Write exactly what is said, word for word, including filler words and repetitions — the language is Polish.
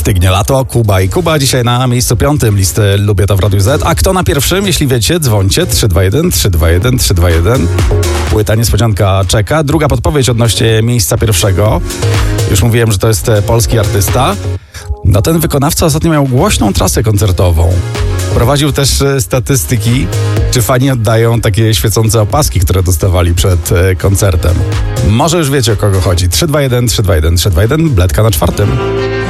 Stygnie lato, Kuba i Kuba dzisiaj na miejscu piątym listy Lubię to w Radiu Z. A kto na pierwszym? Jeśli wiecie, dzwońcie trzy dwa jeden, trzy dwa jeden, trzy dwa jeden. Płyta niespodzianka czeka. Druga podpowiedź odnośnie miejsca pierwszego. Już mówiłem, że to jest polski artysta. No ten wykonawca ostatnio miał głośną trasę koncertową. Prowadził też statystyki, czy fani oddają takie świecące opaski, które dostawali przed koncertem. Może już wiecie, o kogo chodzi. trzy dwa jeden, trzy dwa jeden, trzy dwa jeden, Bledka na czwartym.